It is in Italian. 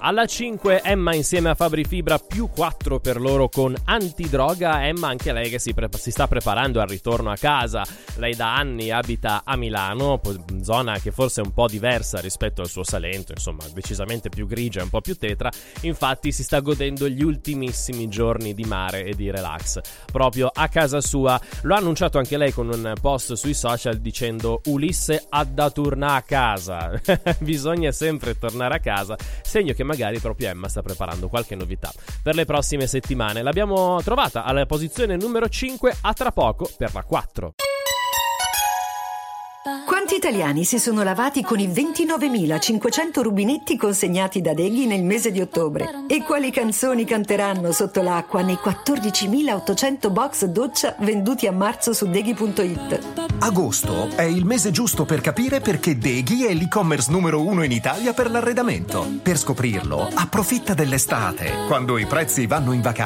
Alla 5 Emma insieme a Fabri Fibra, più 4 per loro con Antidroga. Emma anche lei che si sta preparando al ritorno a casa. Lei da anni abita a Milano, zona che forse è un po' diversa rispetto al suo Salento, insomma decisamente più grigia e un po' più tetra. Infatti si sta godendo gli ultimissimi giorni di mare e di relax proprio a casa sua. Lo ha annunciato anche lei con un post sui social dicendo: Ulisse ha da tornare a casa. Bisogna sempre tornare a casa, segno che magari proprio Emma sta preparando qualche novità per le prossime settimane. L'abbiamo trovata alla posizione numero 5, a tra poco per la 4. Quanti italiani si sono lavati con i 29.500 rubinetti consegnati da Deghi nel mese di ottobre? E quali canzoni canteranno sotto l'acqua nei 14.800 box doccia venduti a marzo su Deghi.it? Agosto è il mese giusto per capire perché Deghi è l'e-commerce numero 1 in Italia per l'arredamento. Per scoprirlo, approfitta dell'estate, quando i prezzi vanno in vacanza.